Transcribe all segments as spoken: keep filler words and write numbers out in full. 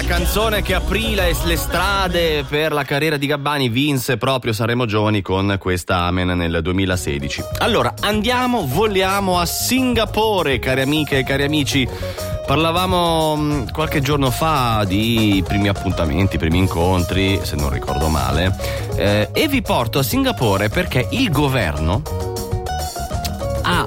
la canzone che aprì le, le strade per la carriera di Gabbani, vinse proprio Sanremo Giovani con questa Amen nel duemilasedici. Allora, andiamo, voliamo a Singapore, cari amiche e cari amici. Parlavamo mh, qualche giorno fa di primi appuntamenti, primi incontri, se non ricordo male, eh, e vi porto a Singapore perché il governo ha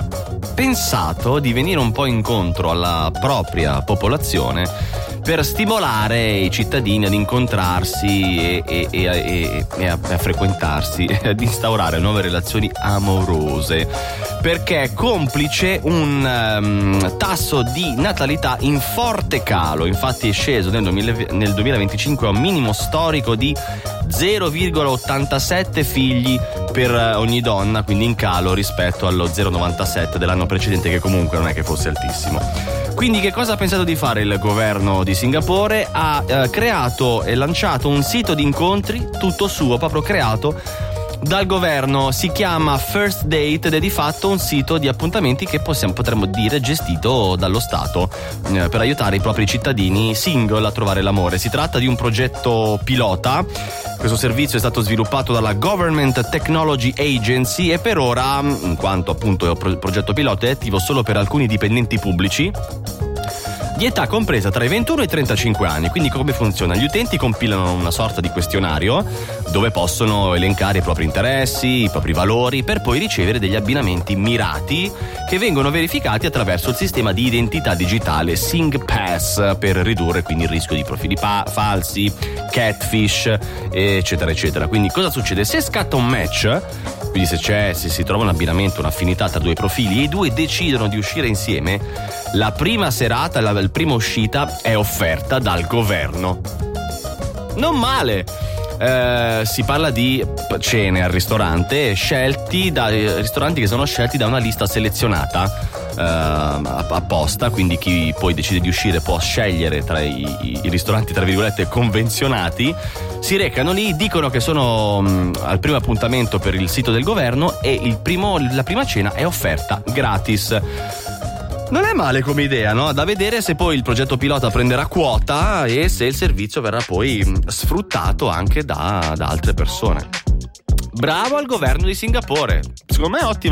pensato di venire un po' incontro alla propria popolazione per stimolare i cittadini ad incontrarsi e, e, e, e, e a, a frequentarsi e ad instaurare nuove relazioni amorose, perché è complice un um, tasso di natalità in forte calo. Infatti è sceso nel, duemila, nel duemilaventicinque a un minimo storico di zero virgola ottantasette figli per ogni donna, quindi in calo rispetto allo zero virgola novantasette dell'anno precedente, che comunque non è che fosse altissimo. Quindi che cosa ha pensato di fare il governo di Singapore? Ha eh, creato e lanciato un sito di incontri tutto suo, proprio creato dal governo. Si chiama First Date ed è di fatto un sito di appuntamenti che possiamo, potremmo dire gestito dallo Stato eh, per aiutare i propri cittadini single a trovare l'amore. Si tratta di un progetto pilota. Questo servizio è stato sviluppato dalla Government Technology Agency e per ora, in quanto appunto il progetto pilota, è attivo solo per alcuni dipendenti pubblici di età compresa tra i ventuno e i trentacinque anni. Quindi come funziona? Gli utenti compilano una sorta di questionario dove possono elencare i propri interessi, i propri valori, per poi ricevere degli abbinamenti mirati che vengono verificati attraverso il sistema di identità digitale SingPass, per ridurre quindi il rischio di profili pa- falsi, catfish, eccetera eccetera. Quindi cosa succede? Se scatta un match, quindi se c'è, se si trova un abbinamento, un'affinità tra due profili e i due decidono di uscire insieme, la prima serata, la, la prima uscita è offerta dal governo. Non male. Eh, si parla di cene al ristorante scelti da ristoranti che sono scelti da una lista selezionata eh, apposta, quindi chi poi decide di uscire può scegliere tra i, i, i ristoranti tra virgolette convenzionati. Si recano lì, dicono che sono mh, al primo appuntamento per il sito del governo e il primo, la prima cena è offerta gratis. Non è male come idea, no? Da vedere se poi il progetto pilota prenderà quota e se il servizio verrà poi sfruttato anche da, da altre persone. Bravo al governo di Singapore, secondo me è ottimo.